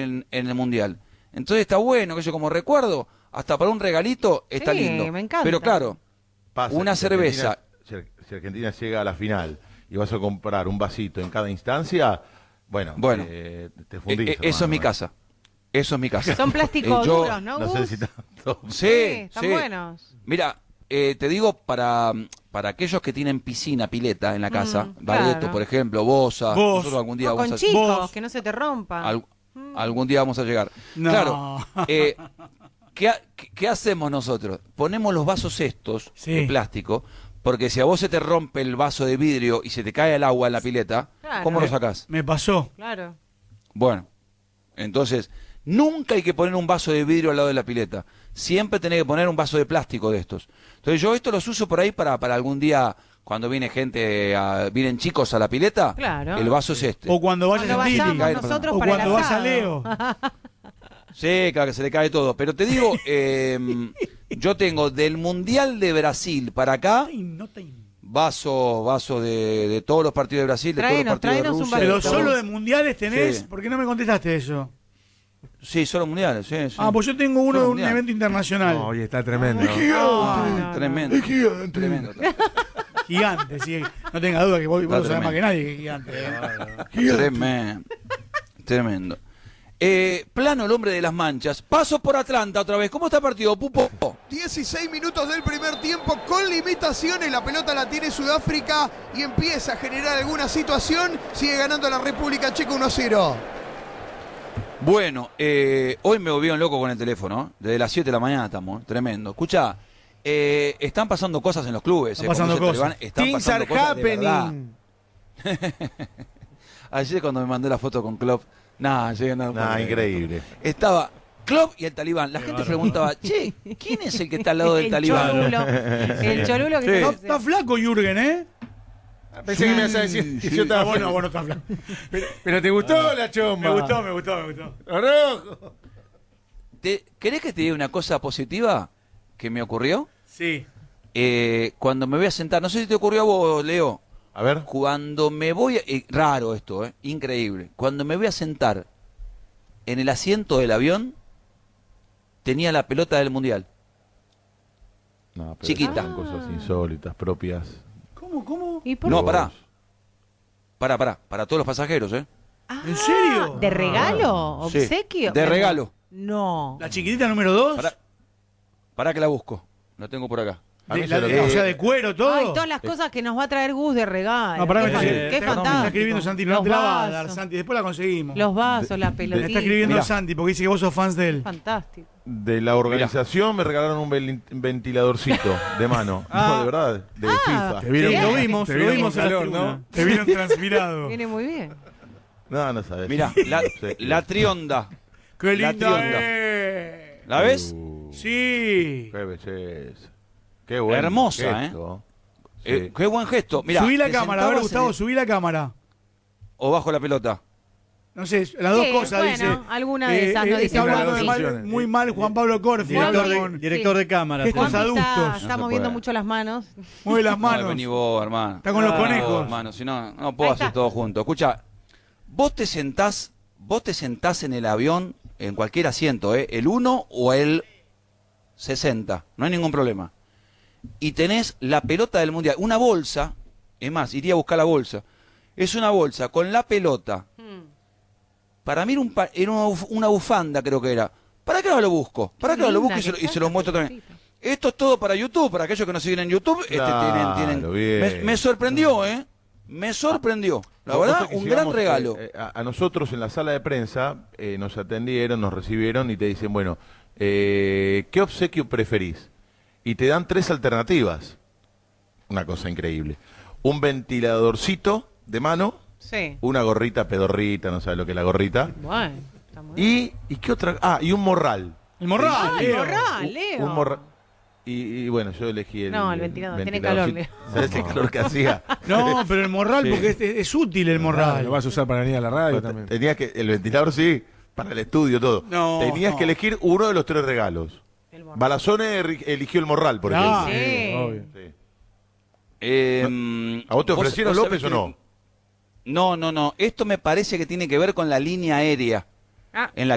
en el Mundial. Entonces está bueno, que yo como recuerdo, hasta para un regalito está lindo. Me encanta. Pero claro, una cerveza. Si Argentina llega a la final y vas a comprar un vasito en cada instancia, bueno, te fundís. Eso es mi casa. Eso es mi casa. Son plásticos duros, ¿no? No sé si tanto. Sí, están buenos. Mira, te digo, para aquellos que tienen piscina, pileta en la casa, Bareto, claro. por ejemplo, Bosa, nosotros algún día o vamos con a... chicos, que no se te rompan. Algún día vamos a llegar. No. Claro, ¿qué hacemos nosotros? Ponemos los vasos estos de plástico, porque si a vos se te rompe el vaso de vidrio y se te cae el agua en la pileta, claro. ¿cómo lo sacás? Me pasó. Claro. Bueno, entonces, nunca hay que poner un vaso de vidrio al lado de la pileta. Siempre tenés que poner un vaso de plástico de estos. Entonces yo esto los uso por ahí para algún día, cuando viene vienen chicos a la pileta, claro. El vaso es este. O cuando vayas a Titi. Nosotros O para cuando el vas a asado. Leo. Sí, claro que se le cae todo. Pero te digo, yo tengo del Mundial de Brasil para acá, vaso de todos los partidos de Brasil, de todos los partidos de Rusia. Pero solo de mundiales tenés, Sí. ¿por qué no me contestaste eso? Sí, solo mundiales, sí. Ah, pues yo tengo uno de un mundial. evento internacional. No, hoy está tremendo. Tremendo. Tremendo. Gigante, sí. No tenga duda que vos lo sabés más que nadie que es gigante. Tremendo. Plano el hombre de las manchas. Paso por Atlanta otra vez. ¿Cómo está el partido, Pupo? 16 minutos del primer tiempo con limitaciones. La pelota la tiene Sudáfrica y empieza a generar alguna situación. Sigue ganando la República Checa 1-0. Bueno, hoy me volvieron loco con el teléfono. Desde las 7 de la mañana estamos. Tremendo. Escucha, están pasando cosas en los clubes. Están pasando cosas. Things are happening. Ayer cuando me mandó la foto con Klopp, Increíble. estaba Klopp y el Talibán. La gente preguntaba, che, ¿quién es el que está al lado del El Talibán? cholulo. El cholulo que Sí. No, está flaco Jürgen, ¿eh? Pensé que me ibas a decir que yo estaba bueno, está flaco. Pero ¿te gustó la chomba? Me gustó. Rojo. ¿Querés que te diga una cosa positiva que me ocurrió? Sí. Cuando me voy a sentar, no sé si te ocurrió a vos, Leo. A ver. Cuando me voy, raro esto, increíble. Cuando me voy a sentar en el asiento del avión, tenía la pelota del Mundial. No, pero Chiquita. son cosas insólitas, propias. ¿Cómo? ¿Y por No, qué? para todos los pasajeros, ¿En serio? ¿De regalo? Sí, ¿Obsequio? de regalo. No. ¿La chiquitita número 2? Para que la busco, la tengo por acá. A mí se lo O sea, de cuero, todo. Ay, todas las cosas que nos va a traer Gus de regalo. No, pará, qué, me fan- está- qué me fantástico. está escribiendo Santi, no Los te la va a dar, vasos, Santi, después la conseguimos. los vasos, las Me pelotitas. está escribiendo Mirá. Santi porque dice que vos sos fans de él. Fantástico. De la organización me regalaron un ventiladorcito de mano. No, de verdad, de FIFA. Te vieron, Bien. lo vimos Te en vieron la con calor, tribuna. ¿no? Te vieron transpirado. Viene muy bien. No sabes. Mirá, la trionda. ¡Qué La linda trionda. es! ¿La ves? Sí. Qué belleza. Qué bueno. Hermosa, Sí. Qué buen gesto. Mirá, Subí la te cámara, a ver, sentabas Gustavo, en el- subí la cámara. O bajo la pelota. No sé, las dos Sí, cosas, bueno, dice. alguna de esas, no dice está hablando Juan, de sí. mal, muy mal Juan Pablo Corfi. Director de cámara. Gestos Juanpi está, adultos. está No se moviendo puede. mucho las manos. Mueve las No, manos. vení vos, hermano. Está con los conejos. Hermano, si no, no puedo Ahí hacer está. todo junto. Escucha, vos te sentás en el avión, en cualquier asiento, el 1 o el 60, no hay ningún problema. Y tenés la pelota del Mundial, una bolsa, es más, iría a buscar la bolsa. Es una bolsa con la pelota. Para mí era una bufanda, creo que era. ¿Para qué no lo busco? ¿Para qué no lo busco y se lo muestro también? Esto es todo para YouTube, para aquellos que nos siguen en YouTube. Claro, tienen. bien. Me sorprendió, Me sorprendió. La verdad, Nosotros un que gran llegamos, regalo. A nosotros en la sala de prensa nos atendieron, nos recibieron y te dicen, bueno, ¿qué obsequio preferís? Y te dan 3 alternativas. Una cosa increíble. Un ventiladorcito de mano, Sí. una gorrita pedorrita, no sabes lo que es la gorrita. Bueno, está muy bien. ¿Y qué otra? Y un morral. El morral, Ah, el Leo. morral, Leo. Un morral. Y bueno, yo elegí el. No, el ventilador. Tiene calor, Leo. ¿Sabes el calor que hacía? No, pero el morral, Sí. porque es útil el morral. Lo vas a usar para venir a la radio también. Tenías que, el ventilador sí, para el estudio, todo. No. Tenías que elegir uno de los 3 regalos. El morral. Balazone eligió el morral, por Ah, ejemplo. Sí. Obvio. Sí. ¿A vos te ofrecieron vos López sabés o no? No. Esto me parece que tiene que ver con la línea aérea Ah. en la